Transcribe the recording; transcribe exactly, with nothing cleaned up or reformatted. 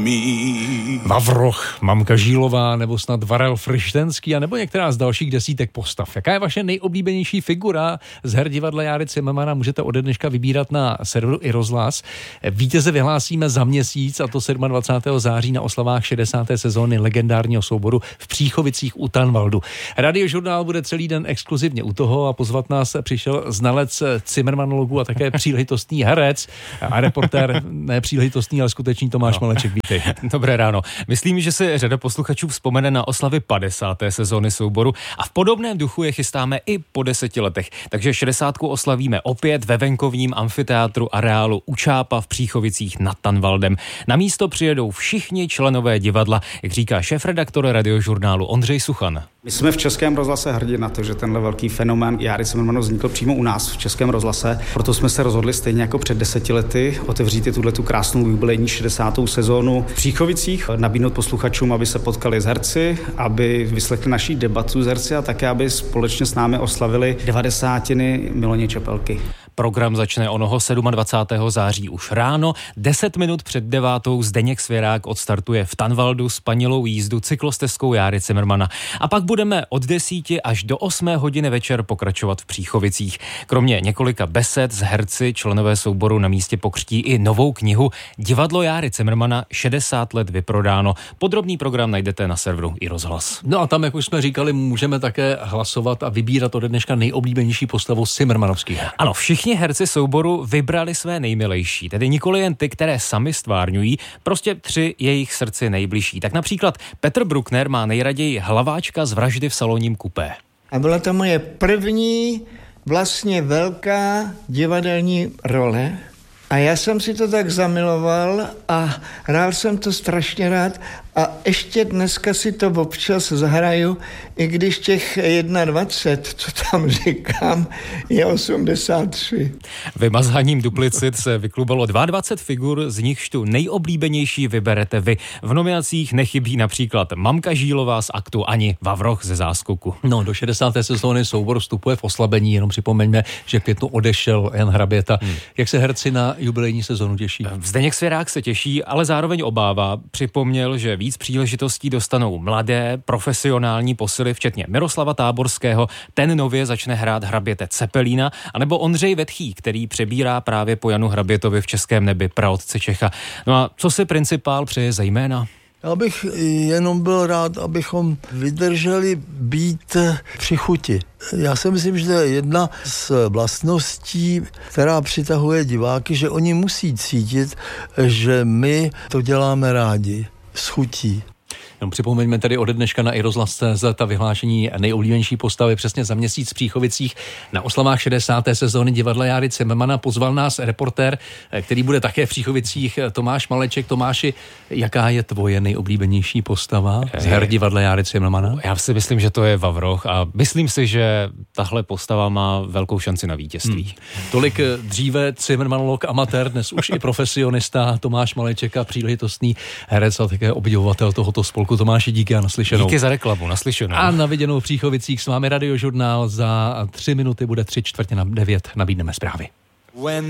mít. Vavroch, Mamka Žílová, nebo snad Varel Frštenský, a nebo některá z dalších desítek postav. Jaká je vaše nejoblíbenější figura z her divadla Járy Cimrmana? Můžete ode dneška vybírat na serveru i rozhlas. Vítěze vyhlásíme za měsíc, a to dvacátého sedmého září na oslavách šedesáté sezóny legendárního souboru v Příchovicích u Tanvaldu. Radiožurnál bude celý den exkluzivně u toho a pozvat nás přišel znalec cimrmanologů a také příležitostný herec a reportér, ne příležitostný, ale skutečný Tomáš no. Maleček. Vítej. Dobré ráno. Myslím, že si řada posluchačů vzpomene na oslavy padesáté sezóny souboru a v podobném duchu je chystáme i po deseti letech. Takže šedesátku oslavíme opět ve venkovním amfiteátru areálu u Čápa v Příchovicích nad Tanvaldem. Na místo přijedou všichni členové divadla, jak říká šéfredaktor Radiožurnálu Ondřej Suchan. My jsme v Českém rozhlase hrdí na to, že tenhle velký fenomén Járy Cimrmana vznikl přímo u nás v Českém rozhlase. Proto jsme se rozhodli stejně jako před deseti lety otevřít i tuhletu krásnou jubilejní šedesátou sezónu v Příchovicích, nabídnout posluchačům, aby se potkali s herci, aby vyslechli naší debatu s herci a také, aby společně s námi oslavili devadesátiny Miloně Čepelky. Program začne onoho dvacátého sedmého září už ráno. Deset minut před devátou Zdeněk Svěrák odstartuje v Tanvaldu s panilou jízdu cyklostezkou Járy Cimrmana. A pak budeme od desíti až do osmé hodiny večer pokračovat v Příchovicích. Kromě několika besed s herci členové souboru na místě pokřtí i novou knihu Divadlo Járy Cimrmana šedesát let vyprodáno. Podrobný program najdete na serveru i rozhlas. No a tam, jak už jsme říkali, můžeme také hlasovat a vybírat ode dneška nejoblíbenější postavu cimrmanovských. Ano, všichni herci souboru vybrali své nejmilejší, tedy nikoli jen ty, které sami stvárňují, prostě tři jejich srdci nejbližší. Tak například Petr Bruckner má nejraději hlaváčka z Vraždy v salonním kupé. A byla to moje první vlastně velká divadelní role. A já jsem si to tak zamiloval a hrál jsem to strašně rád a ještě dneska si to občas zahraju, i když těch dvacet jedna, co tam říkám, je osmdesát tři. Vymazáním duplicit se vyklubalo dvacet dva figur, z nichž tu nejoblíbenější vyberete vy. V nominacích nechybí například Mamka Žílová z aktu ani Vavroch ze Záskoku. No, do šedesáté sezóny soubor vstupuje v oslabení, jenom připomeňme, že v květnu odešel Jan Hraběta. Hmm. Jak se herci na jubilejní sezónu těší? Zdeněk Svěrák se těší, ale zároveň obává. Připomněl, že víc příležitostí dostanou mladé, profesionální posily, včetně Miroslava Táborského, ten nově začne hrát Hraběte Cepelína, anebo Ondřej Vetchý, který přebírá právě po Janu Hrabětovi v Českém nebi praotce Čecha. No a co si principál přeje zejména? Já bych jenom byl rád, abychom vydrželi být při chuti. Já si myslím, že to je jedna z vlastností, která přitahuje diváky, že oni musí cítit, že my to děláme rádi, s chutí. No, připomeňme tedy ode dneška na iRozhlas tečka cé zet a vyhlášení nejoblíbenější postavy přesně za měsíc v Příchovicích. Na oslavách šedesáté sezóny divadla Járy Cimrmana pozval nás reportér, který bude také v Příchovicích, Tomáš Maleček. Tomáši, jaká je tvoje nejoblíbenější postava z her divadla Járy Cimrmana? Já si myslím, že to je Vavroch a myslím si, že tahle postava má velkou šanci na vítězství. Hmm. Tolik dříve cimrmanolog amatér, dnes už i profesionista Tomáš Maleček a příležitostný herec a také obdivovatel tohoto spolku. Tomáši, díky a naslyšenou. Díky za reklamu, naslyšenou. A na viděnou v Příchovicích s vámi Radiožurnál. Za tři minuty bude tři čtvrtě na devět. Nabídneme zprávy.